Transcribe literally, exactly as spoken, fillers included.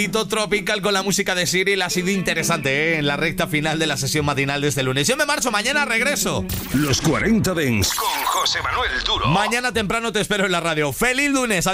tropical con la música de Cyril ha sido interesante, ¿eh? En la recta final de la sesión matinal de este lunes. Yo me marcho, mañana regreso. Los cuarenta Dance con José Manuel Duro. Mañana temprano te espero en la radio. ¡Feliz lunes!